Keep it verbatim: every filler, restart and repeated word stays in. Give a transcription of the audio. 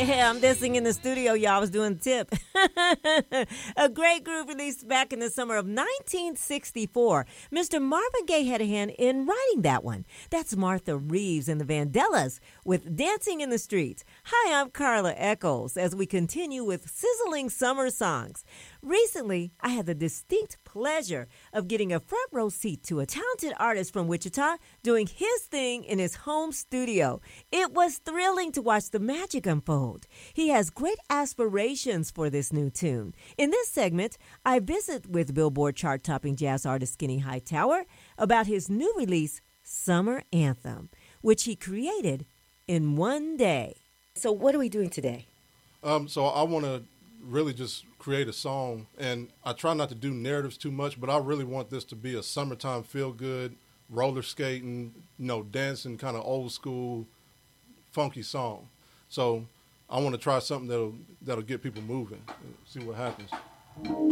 Yeah, I'm dancing in the studio, y'all. I was doing tip. A great groove released back in the summer of nineteen sixty-four. Mister Marvin Gaye had a hand in writing that one. That's Martha Reeves and the Vandellas with Dancing in the Streets. Hi, I'm Carla Echols as we continue with sizzling summer songs. Recently, I had the distinct pleasure of getting a front row seat to a talented artist from Wichita doing his thing in his home studio. It was thrilling to watch the magic unfold. He has great aspirations for this new tune. In this segment, I visit with Billboard chart-topping jazz artist Skinny Hightower about his new release, Summer Anthem, which he created in one day. So what are we doing today? Um, so I want to really just create a song, and I try not to do narratives too much, but I really want this to be a summertime feel-good, roller skating, you know, dancing, kind of old school, funky song. So I want to try something that'll that'll get people moving, see what happens.